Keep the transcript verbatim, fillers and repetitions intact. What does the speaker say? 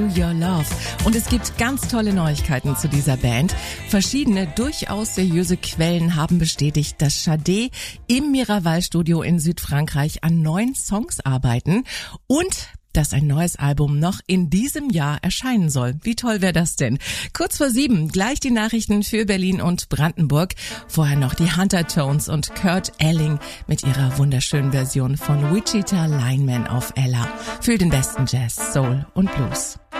Your Love. Und es gibt ganz tolle Neuigkeiten zu dieser Band. Verschiedene durchaus seriöse Quellen haben bestätigt, dass Sade im Miraval-Studio in Südfrankreich an neuen Songs arbeiten und dass ein neues Album noch in diesem Jahr erscheinen soll. Wie toll wäre das denn? Kurz vor sieben, gleich die Nachrichten für Berlin und Brandenburg. Vorher noch die Hunter Tones und Kurt Elling mit ihrer wunderschönen Version von Wichita Lineman auf Ella. Für den besten Jazz, Soul und Blues.